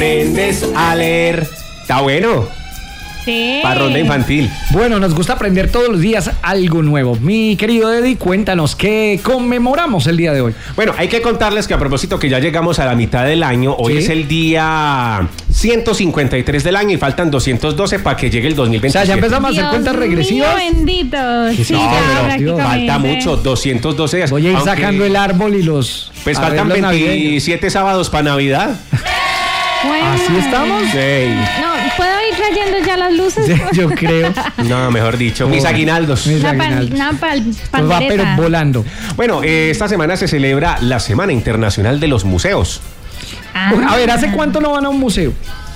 Aprendes a leer. Está bueno. Sí. Para ronda infantil. Bueno, nos gusta aprender todos los días algo nuevo. Mi querido Eddie, cuéntanos qué conmemoramos el día de hoy. Bueno, hay que contarles que a propósito que ya llegamos a la mitad del año, hoy es el día 153 del año y faltan 212 para que llegue el 2027. O sea, ya empezamos a hacer cuentas regresivas. Dios bendito. Sí, No, ya pero prácticamente. falta mucho, 212 días. Voy a ir Aunque, sacando el árbol y los... Pues faltan arreglos navideños. 27 sábados para Navidad. Bueno, ¿Así estamos? Sí. No, ¿puedo ir trayendo ya las luces? Sí, yo creo. No, mejor dicho, mis aguinaldos. Mis Una aguinaldos. Pues va pero pandereta. volando. Bueno, esta semana se celebra la Semana Internacional de los Museos. A ver, ¿hace cuánto no van a un museo?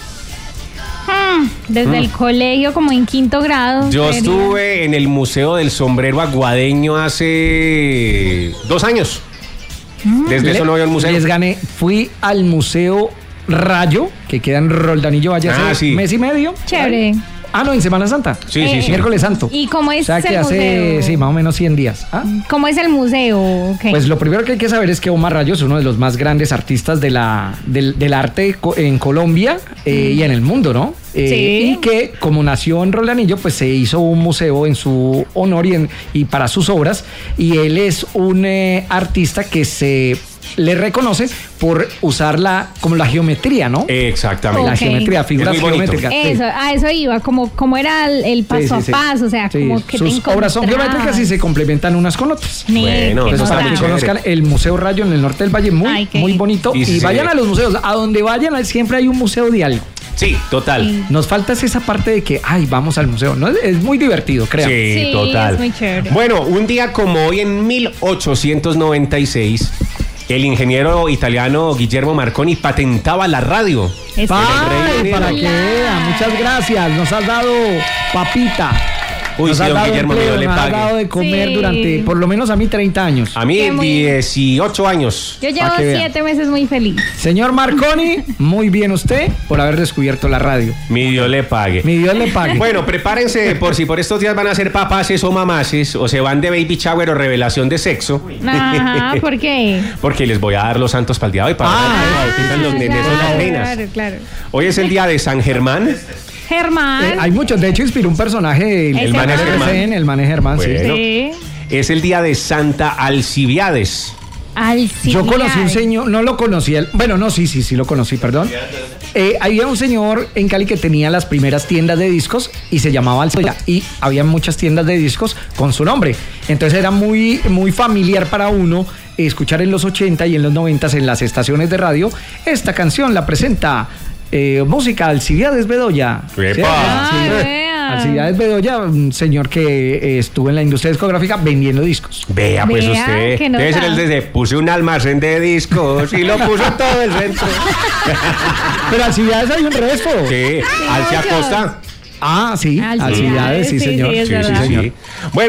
Desde el colegio, como en quinto grado. Yo sería. estuve en el Museo del Sombrero Aguadeño hace 2 años. Desde eso no había un museo. Les gané. Fui al Museo Rayo, que queda en Roldanillo Valle hace mes y medio. Chévere. Ah, no, en Semana Santa. Sí, sí, sí. Miércoles Santo. ¿Y cómo es O sea, que el hace, museo? sí, más o menos 100 días. ¿Ah? ¿Cómo es el museo? Okay. Pues lo primero que hay que saber es que Omar Rayo es uno de los más grandes artistas del arte en Colombia y en el mundo, ¿no? Sí. Y que como nació en Roldanillo, pues se hizo un museo en su honor y para sus obras. Y él es un artista que se le reconoce por usar como la geometría, ¿no? Exactamente. La geometría, figuras Es muy bonito. geométricas. sí. Eso, a eso iba, como era el paso Sí. a paso, o sea, Sí, como que sus te obras son encontrabas. geométricas y se complementan unas con otras. Bueno, Que eso Entonces, está para muy que chévere. conozcan el Museo Rayo en el norte del Valle, Ay, qué muy lindo. bonito. Y Y se vayan ve. a los museos, a donde vayan siempre hay un museo de algo. Sí, total. Sí. Nos falta esa parte de que, vamos al museo. ¿No? Es muy divertido, creo. Sí, Sí, total. es muy chévere. Bueno, un día como hoy en 1896, el ingeniero italiano Guillermo Marconi patentaba la radio. Es Ay, para Unido. que vea, muchas gracias. Nos has dado papita. Uy, nos sí, has don dado Guillermo, empleo, Dios le nos has pague. dado de comer Sí. durante, por lo menos a mí, 30 años. A mí Qué muy- 18 años. Yo llevo Pa' que vean. 7 meses muy feliz. Señor Marconi, muy bien usted por haber descubierto la radio. Mi Dios le pague. Mi Dios le pague. Bueno, prepárense por si por estos días van a ser papaces o mamaces o se van de baby shower o revelación de sexo. Ajá, ¿por qué? Porque les voy a dar los santos para el día de hoy para bautizan los nenes o las nenas. Claro, claro. Hoy es el día de San Germán. Germán. Hay muchos, de hecho inspiró un personaje, El man es Germán. el man es Germán, sí. Bueno. Sí. Es el día de Santa Alcibiades. Yo conocí un señor, no lo conocí, bueno, no, sí lo conocí, perdón. Había un señor en Cali que tenía las primeras tiendas de discos y se llamaba Alcibiades y había muchas tiendas de discos con su nombre. Entonces era muy, muy familiar para uno escuchar en los 80 y en los 90 en las estaciones de radio. Esta canción la presenta música Alcibiades Bedoya. ¡Epa! ¿Sí? Ay, Sí. vea. Alcibiades Bedoya, un señor que estuvo en la industria discográfica vendiendo discos. Vea, pues Vea, usted. qué nota. Debe ser el de puse un almacén de discos y lo puso todo el centro. Pero Alcibiades hay un resto. Sí, Alcia Costa. Ah, sí, Alcibiades, Alcibiades, sí, sí, señor. sí, es verdad. Bueno.